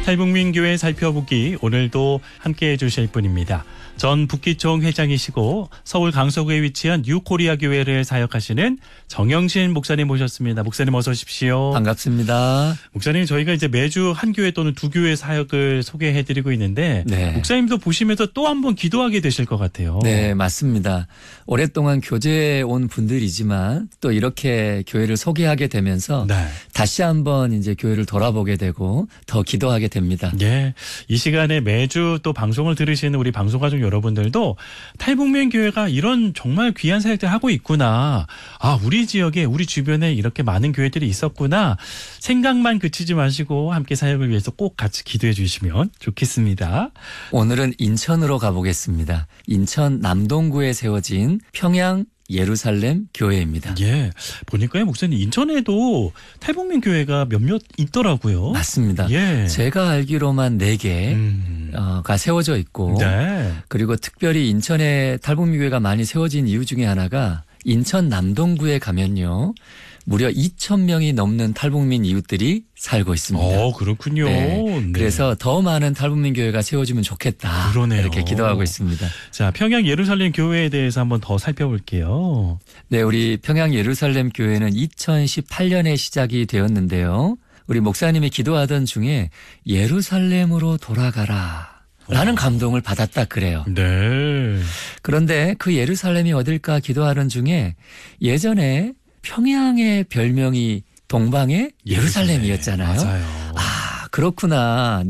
탈북민교회 살펴보기 오늘도 함께해 주실 분입니다. 전 북기총 회장이시고 서울 강서구에 위치한 뉴코리아 교회를 사역하시는 정영신 목사님 모셨습니다. 목사님 어서 오십시오. 반갑습니다. 목사님 저희가 이제 매주 한 교회 또는 두 교회 사역을 소개해드리고 있는데 네. 목사님도 보시면서 또 한 번 기도하게 되실 것 같아요. 네, 맞습니다. 오랫동안 교제에 온 분들이지만 또 이렇게 교회를 소개하게 되면서 네. 다시 한번 이제 교회를 돌아보게 되고 더 기도하게 됩니다. 예, 이 시간에 매주 또 방송을 들으시는 우리 방송가족 여러분들도 탈북민 교회가 이런 정말 귀한 사역들 하고 있구나. 아, 우리 지역에 우리 주변에 이렇게 많은 교회들이 있었구나. 생각만 그치지 마시고 함께 사역을 위해서 꼭 같이 기도해 주시면 좋겠습니다. 오늘은 인천으로 가보겠습니다. 인천 남동구에 세워진 평양 예루살렘 교회입니다. 예, 보니까요 목사님 인천에도 탈북민 교회가 몇몇 있더라고요. 맞습니다. 예. 제가 알기로만 4개가 세워져 있고 네. 그리고 특별히 인천에 탈북민 교회가 많이 세워진 이유 중에 하나가 인천 남동구에 가면요. 무려 2,000명이 넘는 탈북민 이웃들이 살고 있습니다. 그렇군요. 네. 네. 그래서 더 많은 탈북민 교회가 세워지면 좋겠다. 그러네요. 이렇게 기도하고 있습니다. 자, 평양 예루살렘 교회에 대해서 한번 더 살펴볼게요. 네, 우리 평양 예루살렘 교회는 2018년에 시작이 되었는데요. 우리 목사님이 기도하던 중에 예루살렘으로 돌아가라. 라는 감동을 받았다 그래요. 네. 그런데 그 예루살렘이 어딜까 기도하는 중에 예전에 평양의 별명이 동방의 예루살렘이었잖아요. 맞아요. 아, 그렇구나.